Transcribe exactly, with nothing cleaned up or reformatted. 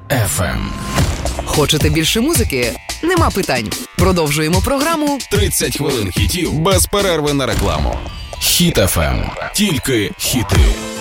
еф ем. Хочете більше музики? Нема питань. Продовжуємо програму тридцять хвилин хітів без перерви на рекламу. Хіт еф ем. Тільки хіти.